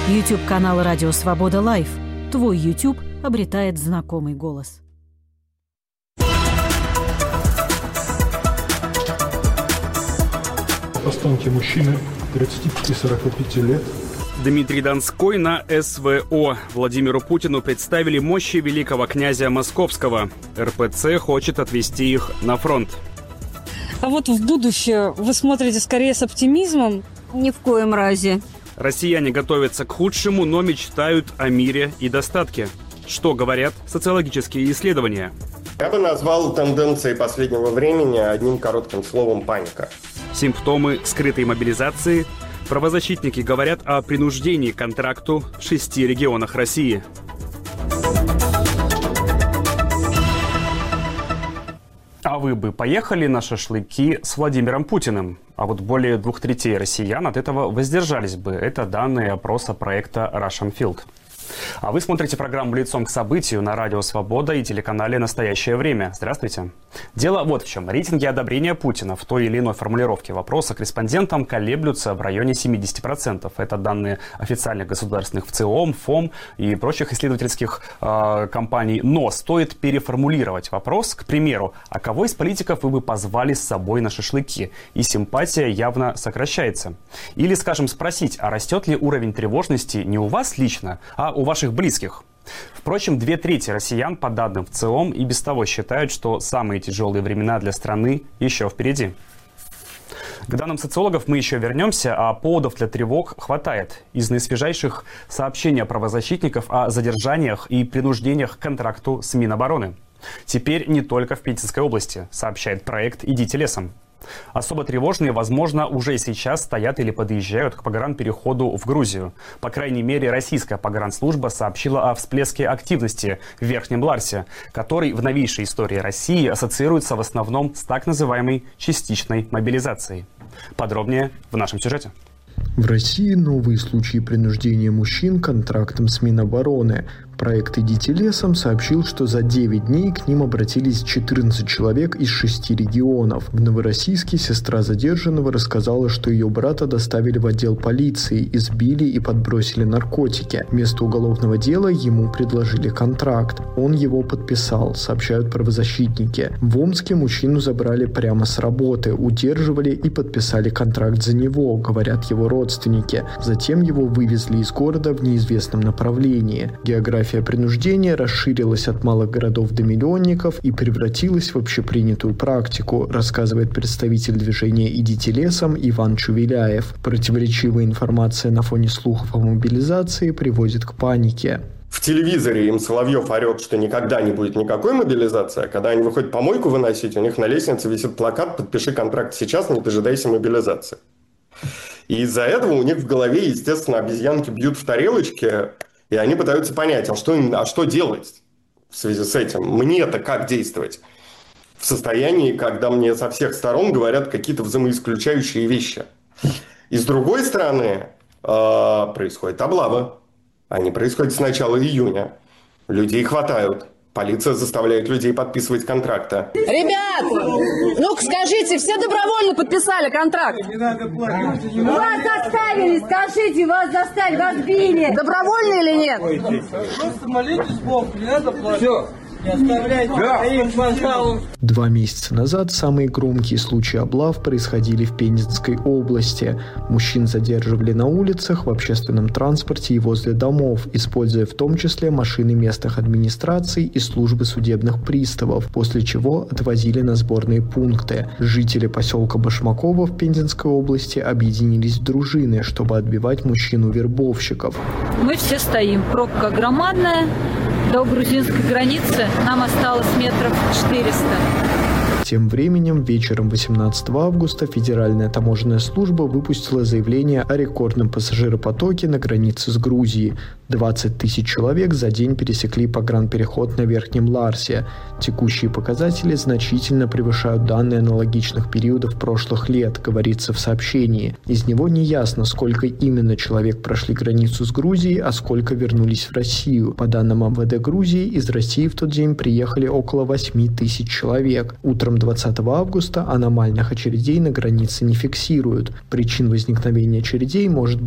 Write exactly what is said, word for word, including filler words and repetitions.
YouTube-канал «Радио Свобода Лайв». Твой YouTube обретает знакомый голос. Останки мужчины тридцати пяти-сорока пяти лет. Дмитрий Донской на эс вэ о. Владимиру Путину представили мощи великого князя Московского. эр пэ цэ хочет отвести их на фронт. А вот в будущее вы смотрите скорее с оптимизмом? Ни в коем разе. Россияне готовятся к худшему, но мечтают о мире и достатке. Что говорят социологические исследования? Я бы назвал тенденции последнего времени одним коротким словом – паника. Симптомы скрытой мобилизации. Правозащитники говорят о принуждении к контракту в шести регионах России. А вы бы поехали на шашлыки с Владимиром Путиным? А вот более двух третей россиян от этого воздержались бы. Это данные опроса проекта Russian Field. А вы смотрите программу «Лицом к событию» на Радио Свобода и телеканале «Настоящее время». Здравствуйте. Дело вот в чем. Рейтинги одобрения Путина в той или иной формулировке вопроса к респондентам колеблются в районе семидесяти процентов. Это данные официальных государственных ВЦИОМ, ФОМ и прочих исследовательских э, компаний. Но стоит переформулировать вопрос, к примеру, а кого из политиков вы бы позвали с собой на шашлыки? И симпатия явно сокращается. Или, скажем, спросить, а растет ли уровень тревожности не у вас лично, а у ваших близких? Впрочем, две трети россиян, по данным ВЦИОМ, и без того считают, что самые тяжелые времена для страны еще впереди. К данным социологов мы еще вернемся, а поводов для тревог хватает. Из наисвежайших сообщений правозащитников о задержаниях и принуждениях к контракту с Минобороны. Теперь не только в Пензенской области, сообщает проект «Идите лесом». Особо тревожные, возможно, уже сейчас стоят или подъезжают к погранпереходу в Грузию. По крайней мере, российская погранслужба сообщила о всплеске активности в Верхнем Ларсе, который в новейшей истории России ассоциируется в основном с так называемой частичной мобилизацией. Подробнее в нашем сюжете. В России новые случаи принуждения мужчин контрактом с Минобороны. Проект «Идите лесом» сообщил, что за девять дней к ним обратились четырнадцать человек из шести регионов. В Новороссийске сестра задержанного рассказала, что ее брата доставили в отдел полиции, избили и подбросили наркотики. Вместо уголовного дела ему предложили контракт. Он его подписал, сообщают правозащитники. В Омске мужчину забрали прямо с работы, удерживали и подписали контракт за него, говорят его родственники. Затем его вывезли из города в неизвестном направлении. География принуждения расширилась от малых городов до миллионников и превратилась в общепринятую практику, рассказывает представитель движения «Идите лесом» Иван Чувеляев. Противоречивая информация на фоне слухов о мобилизации приводит к панике. В телевизоре им Соловьев орет, что никогда не будет никакой мобилизации, а когда они выходят помойку выносить, у них на лестнице висит плакат «Подпиши контракт сейчас, не дожидайся мобилизации». И из-за этого у них в голове, естественно, обезьянки бьют в тарелочки, и они пытаются понять, а что, а что делать в связи с этим? Мне-то как действовать? В состоянии, когда мне со всех сторон говорят какие-то взаимоисключающие вещи. И с другой стороны, э, происходит облава. Они происходят с начала июня. Людей хватают. Полиция заставляет людей подписывать контракты. Ребят, ну-ка скажите, все добровольно подписали контракт? Вас заставили, скажите, вас заставили, вас били. Добровольно или нет? Просто молитесь Богу, не надо платить. Все. Не оставляйте своих, пожалуйста. Два месяца назад самые громкие случаи облав происходили в Пензенской области. Мужчин задерживали на улицах, в общественном транспорте и возле домов, используя в том числе машины местных администраций и службы судебных приставов, после чего отвозили на сборные пункты. Жители поселка Башмаково в Пензенской области объединились в дружины, чтобы отбивать мужчин-вербовщиков. Мы все стоим. Пробка громадная. До грузинской границы нам осталось метров четыреста. Тем временем, вечером восемнадцатого августа Федеральная таможенная служба выпустила заявление о рекордном пассажиропотоке на границе с Грузией. двадцать тысяч человек за день пересекли погранпереход на Верхнем Ларсе. Текущие показатели значительно превышают данные аналогичных периодов прошлых лет, говорится в сообщении. Из него не ясно, сколько именно человек прошли границу с Грузией, а сколько вернулись в Россию. По данным эм вэ дэ Грузии, из России в тот день приехали около восьми тысяч человек. Утром двадцатого августа аномальных очередей на границе не фиксируют. Причин возникновения очередей может быть